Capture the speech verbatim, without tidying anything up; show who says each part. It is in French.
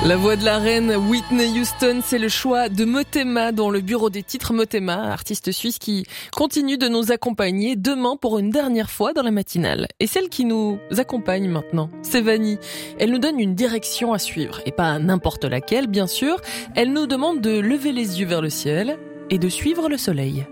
Speaker 1: La voix de la reine Whitney Houston, c'est le choix de Motema dans le bureau des titres. Motema, artiste suisse qui continue de nous accompagner demain pour une dernière fois dans la matinale. Et celle qui nous accompagne maintenant, c'est Vanny. Elle nous donne une direction à suivre, et pas n'importe laquelle bien sûr. Elle nous demande de lever les yeux vers le ciel et de suivre le soleil.